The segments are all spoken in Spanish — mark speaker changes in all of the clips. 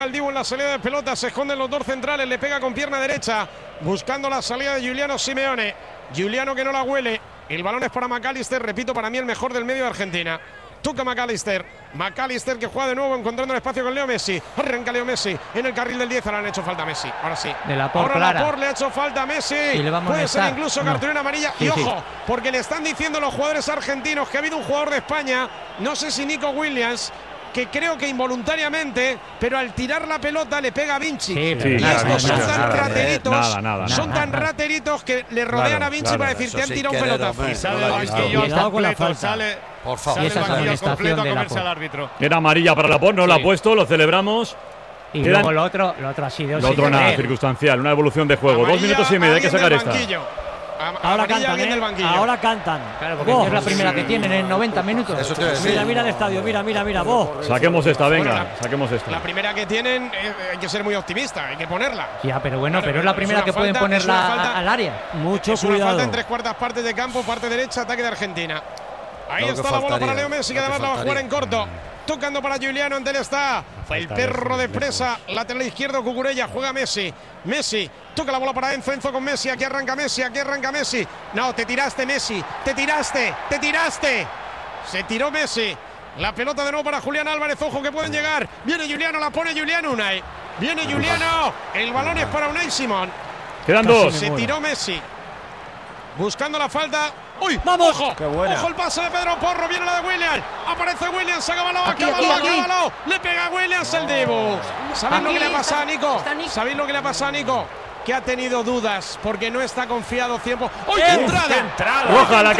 Speaker 1: El Dibu en la salida de pelota, se esconden los dos centrales, le pega con pierna derecha, buscando la salida de Giuliano Simeone. Giuliano que no la huele, el balón es para McAllister, repito, para mí el mejor del medio de Argentina. Toca McAllister que juega de nuevo encontrando el espacio con Leo Messi. Arranca Leo Messi en el carril del 10, ahora le han hecho falta a Messi, ahora sí. Ahora Laporte le ha hecho falta a Messi, puede ser incluso cartulina amarilla. Y ojo, porque le están diciendo los jugadores argentinos que ha habido un jugador de España, no sé si Nico Williams, que creo que involuntariamente, pero al tirar la pelota le pega a Vinci. Y estos son tan rateritos, son tan rateritos que le rodean a Vinci para decir te han tirado un pelotazo.
Speaker 2: Y sale del banquillo completo, sale del banquillo completo a comerse al árbitro.
Speaker 3: Era amarilla para Laporte, no la ha puesto, lo celebramos.
Speaker 4: Y luego lo otro ha sido.
Speaker 3: Lo otro nada, circunstancial, una evolución de juego.
Speaker 1: Amarilla,
Speaker 3: 2 minutos y medio, hay que sacar esta.
Speaker 5: Ahora cantan,
Speaker 4: Ahora cantan. Claro, porque es la primera que tienen en 90 minutos.
Speaker 5: Eso te mira el estadio, mira, vos.
Speaker 3: Saquemos esta, venga, saquemos esta.
Speaker 1: La primera que tienen, hay que ser muy optimista, hay que ponerla.
Speaker 4: Ya, pero bueno, pero es la primera que pueden ponerla al área.
Speaker 5: Mucho
Speaker 1: cuidado. Una falta en 3/4 partes de campo, parte derecha, ataque de Argentina. Ahí está la bola para Leo Messi, que además la va a jugar en corto. Tocando para Giuliano, ante él está el perro de presa, lateral izquierdo, Cucurella, juega Messi. Messi, toca la bola para Enzo con Messi, aquí arranca Messi. No, te tiraste Messi, te tiraste. Se tiró Messi. La pelota de nuevo para Julián Álvarez, ojo que pueden llegar. Viene Giuliano, la pone Giuliano, Unai. Viene Giuliano, el balón es para Unai Simón.
Speaker 3: Quedan dos.
Speaker 1: Se tiró Messi. Buscando la falta. ¡Uy!
Speaker 5: ¡Vamos!
Speaker 1: ¡Ojo! ¡Ojo el pase de Pedro Porro! Viene la de Williams. Aparece Williams. Acábalo. Le pega a Williams el Dibu. ¿Sabéis lo que le ha pasado a Nico? ¿Sabéis lo que le ha pasado a Nico? Que ha tenido dudas porque no está confiado 100%. ¡Uy, qué entrada!
Speaker 3: Roja, a la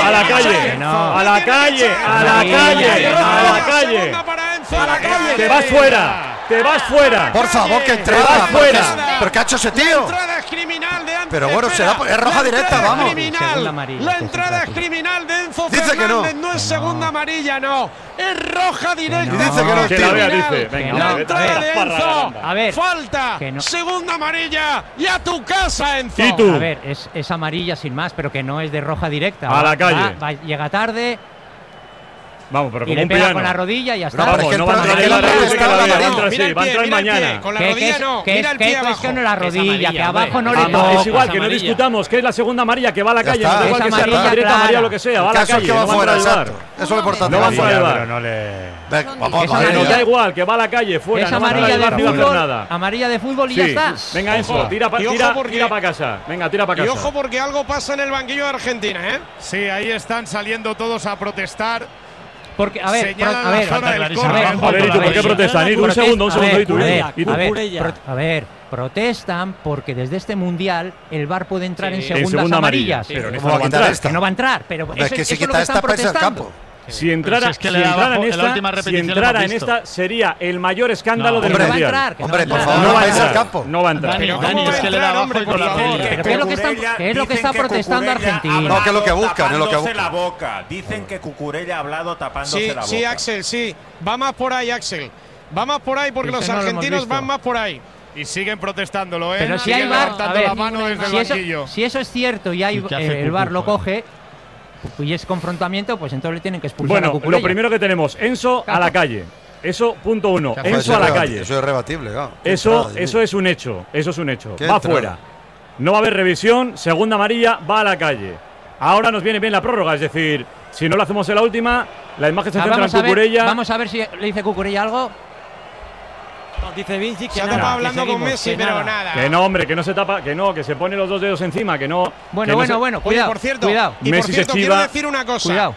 Speaker 3: calle. Te vas fuera.
Speaker 6: Por favor, que entrada. ¿Pero qué ha hecho ese tío?
Speaker 1: La entrada es criminal de Anzo.
Speaker 6: Pero bueno, es roja directa, vamos.
Speaker 1: La entrada es criminal de Enzo Fernández. No es segunda amarilla, no. Es roja directa.
Speaker 6: Dice que no,
Speaker 3: que la vea, dice. Venga,
Speaker 1: la entrada de Enzo.
Speaker 4: A ver.
Speaker 1: Falta. Segunda amarilla. Y a tu casa, Enzo.
Speaker 3: ¿Y tú?
Speaker 4: A ver, es amarilla sin más, pero que no es de roja directa.
Speaker 3: A la calle.
Speaker 4: Llega tarde.
Speaker 3: Vamos, pero
Speaker 4: y
Speaker 3: como
Speaker 4: le
Speaker 3: un
Speaker 4: pega
Speaker 3: piano.
Speaker 4: con la rodilla y ya está.
Speaker 3: No, vamos, no va a entrar en la rodilla, va a entrar mañana.
Speaker 1: Con la rodilla no. Mira el pie abajo.
Speaker 4: Que no la rodilla, que abajo no le toca.
Speaker 3: Es igual, que no discutamos, que es la segunda amarilla, que va a la calle. No da igual que sea roja directa,
Speaker 4: clara.
Speaker 3: amarilla o lo que sea, va a la calle.
Speaker 6: No va fuera, exacto. Eso es lo importante.
Speaker 3: No va fuera del bar. Nos da igual, que va a la calle, fuera.
Speaker 4: Es amarilla de fútbol. Amarilla de fútbol y ya está.
Speaker 3: Venga, eso, tira para casa. Venga, tira para casa.
Speaker 1: Y ojo porque algo pasa en el banquillo de Argentina, ¿eh?
Speaker 2: Sí, ahí están saliendo todos a protestar.
Speaker 4: Porque, a ver,
Speaker 3: ¿y tú por qué protestan? Un segundo.
Speaker 4: A ver, protestan porque desde este mundial el VAR puede entrar en segundas amarillas.
Speaker 3: Pero
Speaker 6: no va a quitar esta.
Speaker 4: Que no va a entrar, pero
Speaker 6: es que si quita esta pasa el campo.
Speaker 3: Si entrara en esta sería el mayor escándalo del mundial.
Speaker 6: Hombre, por favor,
Speaker 3: no va a
Speaker 6: entrar
Speaker 3: al campo. No va a entrar.
Speaker 2: Dani, es que le da abajo y con la
Speaker 4: ¿Pero qué es lo que está protestando Argentina?
Speaker 6: No, que es lo que buscan, es lo que buscan.
Speaker 7: La boca. Dicen que Cucurella ha hablado tapándose la boca.
Speaker 1: Sí, Axel, sí. Va más por ahí, Axel. Va más por ahí porque los argentinos van más por ahí.
Speaker 2: Y siguen protestándolo, ¿eh?
Speaker 4: Pero si hay VAR,
Speaker 2: levantando la mano desde el banquillo.
Speaker 4: Si eso es cierto y el VAR lo coge y es confrontamiento, pues entonces le tienen que expulsar a Cucurella.
Speaker 3: Lo primero que tenemos, Enzo a la calle. Eso, punto uno. Enzo a la calle.
Speaker 6: Eso es rebatible, claro.
Speaker 3: Eso es un hecho. Va fuera. No va a haber revisión. Segunda amarilla, va a la calle. Ahora nos viene bien la prórroga. Es decir, si no lo hacemos en la última, la imagen se centra en Cucurella.
Speaker 4: Vamos a ver si le dice Cucurella algo.
Speaker 5: Dice Vinci que
Speaker 1: se ha tapado hablando con Messi, pero nada.
Speaker 3: Que no, hombre, que no se tapa, que se pone los dos dedos encima, que no.
Speaker 4: Bueno,
Speaker 1: cuidado. Oye, por cierto,
Speaker 3: Messi se chiva.
Speaker 1: quiero decir una cosa.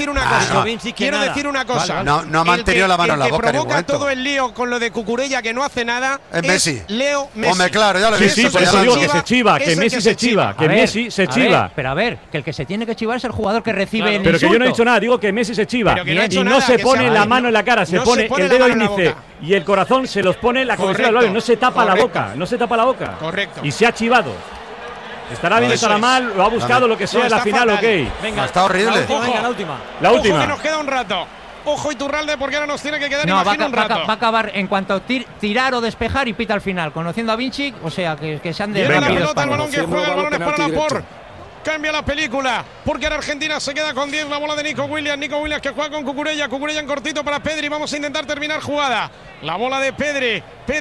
Speaker 6: No ha mantenido la mano en la boca.
Speaker 1: El que provoca todo el lío con lo de Cucurella, que no hace nada,
Speaker 6: es Messi.
Speaker 1: Leo Messi.
Speaker 6: Hombre, claro, ya lo he visto.
Speaker 3: Sí, por eso digo que se chiva, que Messi se chiva, que Messi se chiva.
Speaker 4: Pero a ver, que el que se tiene que chivar es el jugador que recibe el
Speaker 3: Pero
Speaker 4: insulto.
Speaker 3: que yo no he dicho nada, digo que Messi se chiva. Y no se pone la mano en la cara, se pone el dedo índice y el corazón se los pone la cabecera del labio, no se tapa la boca.
Speaker 1: Correcto.
Speaker 3: Y se ha chivado. Estará bien, estará mal, lo ha buscado, lo que sea, en la final, ok.
Speaker 6: Venga, está horrible.
Speaker 5: Venga, la última.
Speaker 3: Ojo, que
Speaker 1: nos queda un rato. Ojo Iturralde, porque ahora nos tiene que quedar
Speaker 4: un
Speaker 1: rato.
Speaker 4: Va a acabar en cuanto tirar o despejar y pita al final. Conociendo a Vinci, o sea, que se han de...
Speaker 1: Llega la pelota, el balón que juega, el balón es para Laporte. cambia la película, porque ahora Argentina se queda con 10, la bola de Nico Williams que juega con Cucurella en cortito para Pedri, vamos a intentar terminar jugada, la bola de Pedri